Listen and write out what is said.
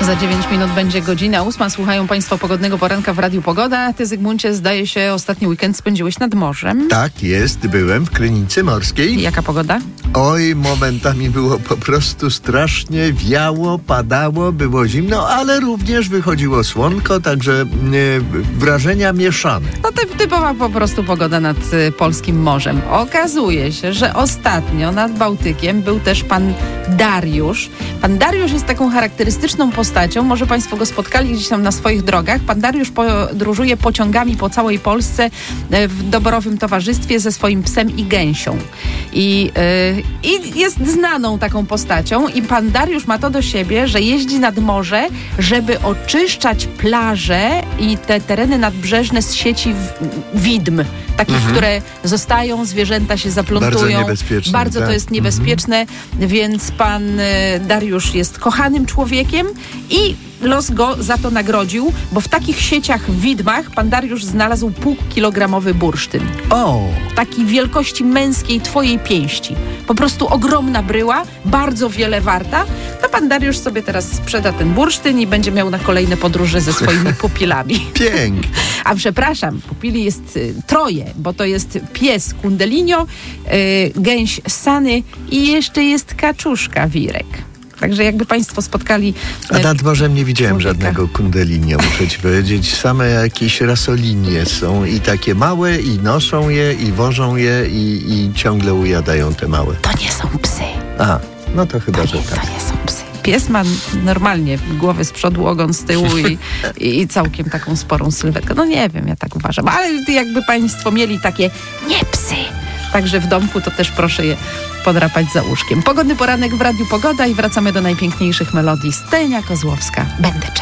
Za 9 minut będzie godzina 8. Słuchają Państwo pogodnego poranka w Radiu Pogoda. Ty, Zygmuncie, zdaje się, ostatni weekend spędziłeś nad morzem. Tak jest, byłem w Krynicy Morskiej. Jaka pogoda? Oj, momentami było po prostu strasznie, wiało, padało, było zimno, ale również wychodziło słonko, także wrażenia mieszane. No to typowa po prostu pogoda nad polskim morzem. Okazuje się, że ostatnio nad Bałtykiem był też pan Dariusz. Pan Dariusz jest taką charakterystyczną postacią, może Państwo go spotkali gdzieś tam na swoich drogach. Pan Dariusz podróżuje pociągami po całej Polsce w doborowym towarzystwie ze swoim psem i gęsią. I jest znaną taką postacią i pan Dariusz ma to do siebie, że jeździ nad morze, żeby oczyszczać plaże i te tereny nadbrzeżne z sieci widm. Takich, które zostają, zwierzęta się zaplątują. Bardzo niebezpieczne. Bardzo to jest niebezpieczne, więc pan Dariusz jest kochanym człowiekiem i los go za to nagrodził, bo w takich sieciach widmach pan Dariusz znalazł półkilogramowy bursztyn. O! Takiej wielkości męskiej twojej pięści. Po prostu ogromna bryła, bardzo wiele warta. To pan Dariusz sobie teraz sprzeda ten bursztyn i będzie miał na kolejne podróże ze swoimi pupilami. Pięknie. A przepraszam, pupili jest troje, bo to jest pies Kundelinio, gęś Sany i jeszcze jest kaczuszka Wirek. Także jakby Państwo spotkali... A nad morzem nie widziałem człowieka. żadnego kundelinio, muszę ci powiedzieć. Same jakieś rasolinie są i takie małe, i noszą je, i wożą je, i ciągle ujadają te małe. To nie są psy. A, no to chyba, że tak. To nie są psy. Pies ma normalnie głowę z przodu, ogon z tyłu i całkiem taką sporą sylwetkę. No nie wiem, ja tak uważam. Ale jakby Państwo mieli takie nie psy, także w domku, to też proszę je podrapać za łóżkiem. Pogodny poranek w Radiu Pogoda i wracamy do najpiękniejszych melodii. Stenia Kozłowska. Będę czekać.